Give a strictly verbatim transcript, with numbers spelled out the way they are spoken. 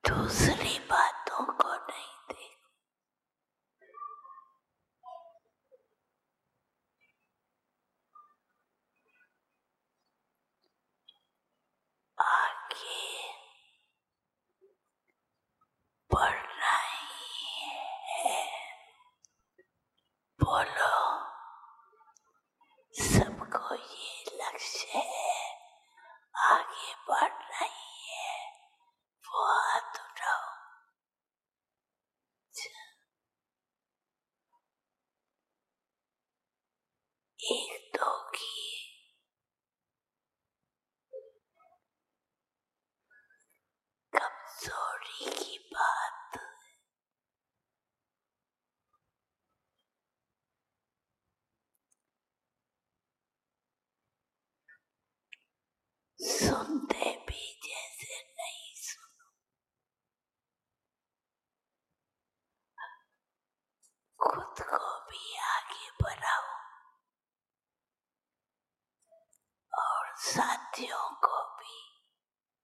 दूसरी बातों को नहीं देख। आगे बढ़ना ही है। बोलो, सबको ये लक्ष्य है, आगे बढ़ना ही है। वो हाथ उठाओ। एक दो की कमजोरी की बात सुनते भी जैसे नहीं सुनो। खुद को भी आगे बढ़ाओ और साथियों को